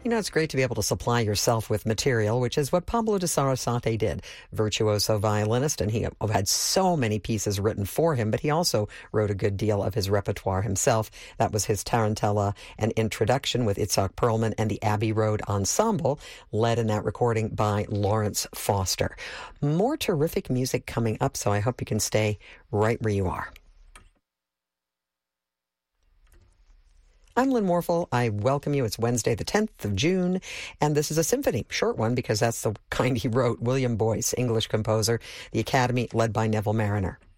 You know, it's great to be able to supply yourself with material, which is what Pablo de Sarasate did. Virtuoso violinist, and he had so many pieces written for him, but he also wrote a good deal of his repertoire himself. That was his Tarantella and Introduction with Itzhak Perlman and the Abbey Road Ensemble, led in that recording by Lawrence Foster. More terrific music coming up, so I hope you can stay right where you are. I'm Lynn Morphel. I welcome you. It's Wednesday, the 10th of June, and this is a symphony, short one because that's the kind he wrote. William Boyce, English composer, the Academy led by Neville Marriner.